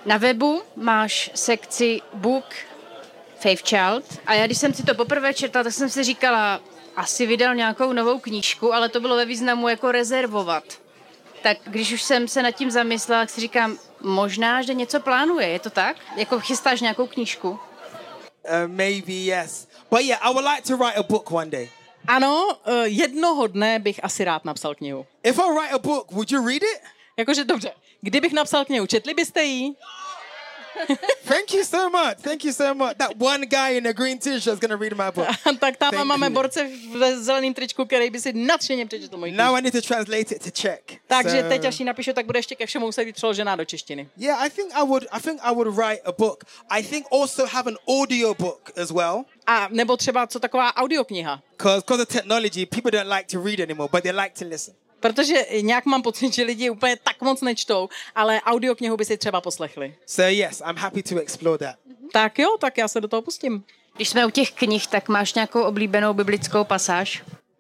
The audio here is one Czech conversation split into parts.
Na webu máš sekci Book Faith Child a já když jsem si to poprvé četla, tak jsem si říkala, asi vydal nějakou novou knížku, ale to bylo ve významu jako rezervovat. Tak když už jsem se nad tím zamyslela, tak si říkám, možná, že něco plánuje, je to tak? Jako chystáš nějakou knížku? Maybe yes. But yeah, I would like to write a book one day. Ano, jednoho dne bych asi rád napsal knihu. If I write a book, would you read it? Jakože dobře, kdybych napsal knihu, četli byste ji? Thank you so much. Thank you so much. That one guy in a green t-shirt is going to read my book. Tak tam máme borce v zeleném tričku, který by si nadšeně přečetl moji knihu. Now I need to translate it to Czech. Takže teď, až ji napíšu, tak bude ještě ke všemu muset být přeložená do češtiny. Yeah, I think I would write a book. I think also have an audio book as well. A nebo třeba co taková audiokniha. Because of technology, people don't like to read anymore, but they like to listen. Protože nějak mám pocit, že lidi úplně tak moc nečtou, ale audioknihu by si třeba poslechli. So yes, I'm happy to explore that. Tak jo, tak já se do toho pustím. Když jsme u těch knih, tak máš nějakou oblíbenou biblickou pasáž?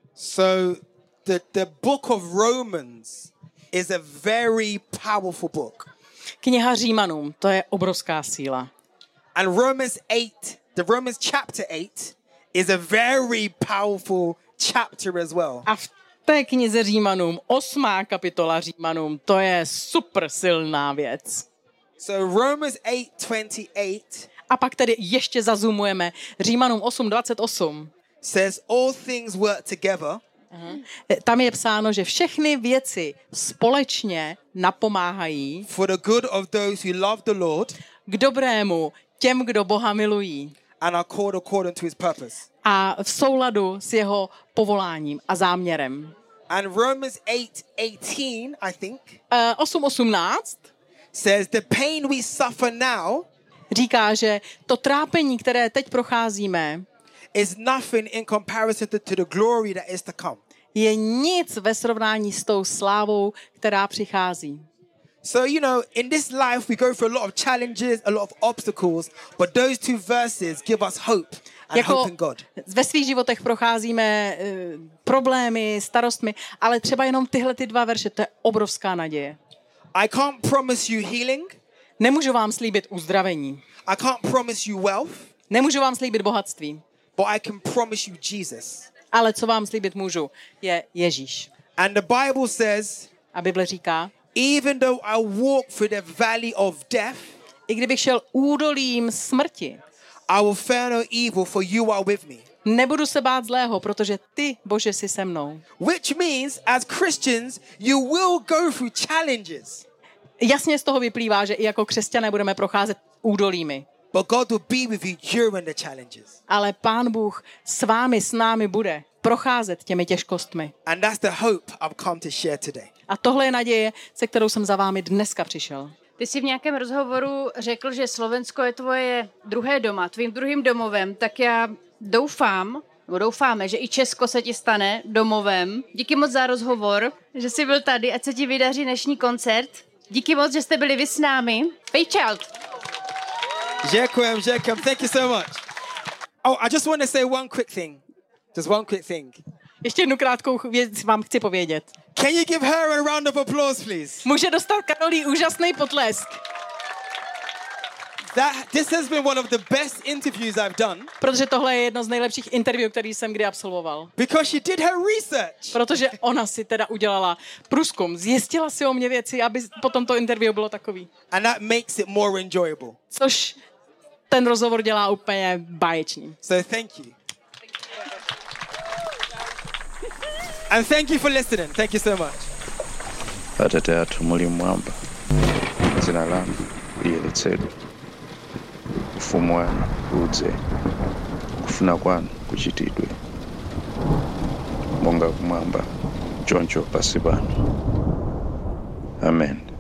So the book of Romans is a very powerful book. Kniha Římanům, to je obrovská síla. And the Romans chapter 8 is a very powerful chapter as well. A v té knize Římanům, 8. kapitola Římanům, to je super silná věc. So Romans 8:28 a pak tedy ještě zazumujeme Římanům 8:28. Says all things work together. Tam je psáno, že všechny věci společně napomáhají for the good of those who love the Lord, k dobrému těm, kdo Boha milují. And are called according to his purpose. A v souladu s jeho povoláním a záměrem. And Romans 8:18, I think, 8:18 says the pain we suffer now říká, že to trápení, které teď procházíme, is nothing in comparison to the glory that is to come. Je nic ve srovnání s tou slávou, která přichází. So, you know, in this life we go through a lot of challenges, a lot of obstacles, but those two verses give us hope and hope in God. Ve svých životech procházíme problémy, starostmi, ale třeba jenom tyhle ty dva verše, to je obrovská naděje. I can't promise you healing. Nemůžu vám slíbit uzdravení. I can't promise you wealth. Nemůžu vám slíbit bohatství. But I can promise you Jesus. Ale co vám slíbit můžu, je Ježíš. And the Bible says, a Bible říká, even though I walk through the valley of death, i kdybych šel údolím smrti, I will fear no evil, for you are with me. Nebudu se bát zlého, protože ty, Bože, jsi se mnou. Which means, as Christians, you will go through challenges. Jasně z toho vyplývá, že i jako křesťané budeme procházet údolími. But God will be with you during the challenges. Ale Pán Bůh s námi bude procházet těmi těžkostmi. And that's the hope I've come to share today. A tohle je naděje, se kterou jsem za vámi dneska přišel. Ty jsi v nějakém rozhovoru řekl, že Slovensko je tvoje druhé doma, tvým druhým domovem, tak já doufáme, že i Česko se ti stane domovem. Díky moc za rozhovor, že jsi byl tady, ať se ti vydaří dnešní koncert. Díky moc, že jste byli vy s námi. Faith Child. Děkujem. Thank you so much. Oh, I just want to say one quick thing. Just one quick thing. Ještě jednu krátkou věc vám chci povědět. Can you give her a round of applause, please? Může dostat Karolí úžasný potlesk. This has been one of the best interviews I've done. Protože tohle je jedno z nejlepších interview, který jsem kdy absolvoval. Because she did her research. Protože ona si teda udělala průzkum, zjistila si o mě věci, aby potom to interview bylo takový. And that makes it more enjoyable. Což ten rozhovor dělá úplně báječný. So thank you. And thank you for listening. Thank you so much. Atate athu muli mwamba, dzina lanu liyeretsedwe, ufumu wanu udze, kufuna kwanu kuchitidwe, monga kumwamba choncho pansi pano. Amen.